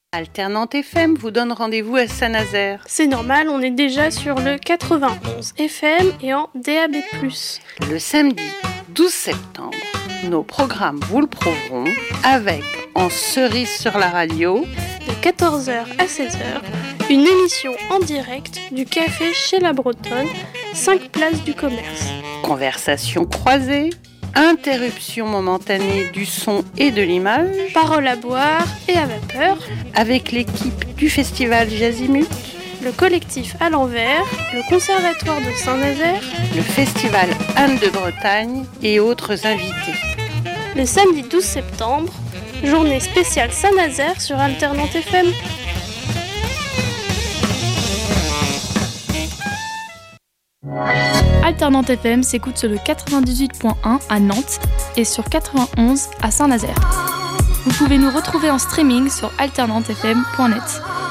Alternante FM vous donne rendez-vous à Saint-Nazaire. C'est normal, on est déjà sur le 91 FM et en DAB+. Le samedi 12 septembre, nos programmes vous le prouveront avec En cerise sur la radio, de 14h à 16h, une émission en direct du café chez la Bretonne, 5 places du commerce. Conversations croisées, interruption momentanée du son et de l'image, paroles à boire et à vapeur, avec l'équipe du festival Jazimut, le collectif à l'envers, le conservatoire de Saint-Nazaire, le festival Anne de Bretagne et autres invités. Le samedi 12 septembre, journée spéciale Saint-Nazaire sur Alternante FM. Alternante FM s'écoute sur le 98.1 à Nantes et sur 91 à Saint-Nazaire. Vous pouvez nous retrouver en streaming sur alternantefm.net.